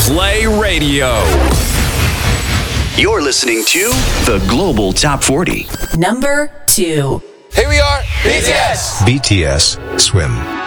Play Radio. You're listening to the Global Top 40. Number 2. Here we are, BTS. BTS Swim.